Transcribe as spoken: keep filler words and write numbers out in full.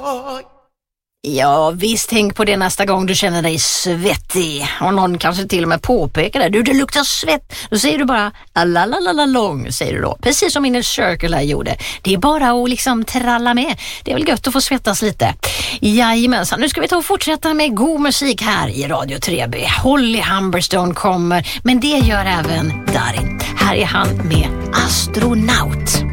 Ja, visst, tänk på det nästa gång du känner dig svettig. Och någon kanske till och med påpekar det. Du, det luktar svett. Då säger du bara lång, säger du då. Precis som Inner Circle här gjorde. Det är bara att liksom tralla med. Det är väl gött att få svettas lite. Jajamensan, nu ska vi ta och fortsätta med god musik här i Radio tre B. Holly Humberstone kommer, men det gör även Darin. Här är han med Astronaut.